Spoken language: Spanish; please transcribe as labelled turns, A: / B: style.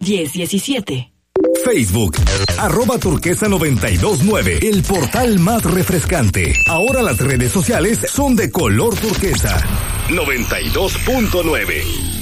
A: 1017.
B: Facebook, @turquesa929, el portal más refrescante. Ahora las redes sociales son de color turquesa. 92.9.